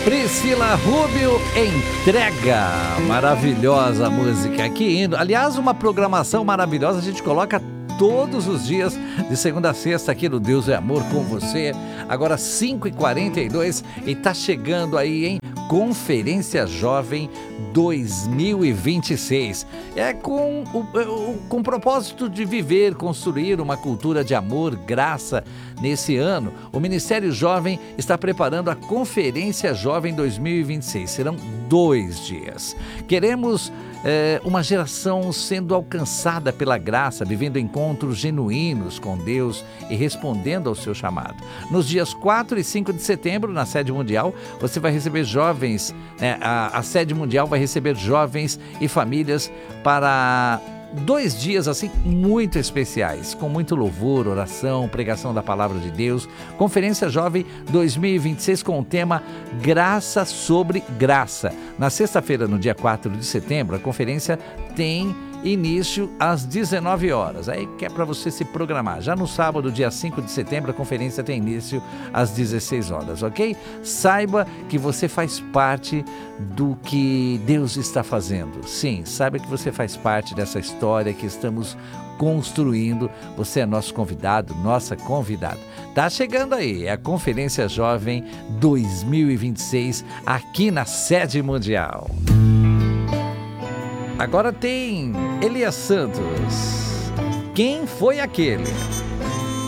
Priscila Rubio, Entrega. Maravilhosa música aqui indo. Aliás, uma programação maravilhosa, a gente coloca todos os dias, de segunda a sexta, aqui no Deus é Amor com você. Agora 5h42 e tá chegando aí, hein? Conferência Jovem 2026. É com o propósito de viver, construir uma cultura de amor, graça. Nesse ano, o Ministério Jovem está preparando a Conferência Jovem 2026. Serão 2 dias. Queremos uma geração sendo alcançada pela graça, vivendo encontros genuínos com Deus e respondendo ao seu chamado. Nos dias 4 e 5 de setembro, na sede mundial, você vai receber jovens, a sede mundial vai receber jovens e famílias para 2 dias assim muito especiais, com muito louvor, oração, pregação da palavra de Deus. Conferência Jovem 2026 com o tema Graça sobre Graça. Na sexta-feira, no dia 4 de setembro, a conferência tem início às 19 horas. Aí que é para você se programar. Já no sábado, dia 5 de setembro, a conferência tem início às 16 horas, ok? Saiba que você faz parte do que Deus está fazendo. Sim, saiba que você faz parte dessa história que estamos construindo. Você é nosso convidado, nossa convidada. Tá chegando aí, é a Conferência Jovem 2026 aqui na sede mundial. Agora tem Elias Santos. Quem foi aquele?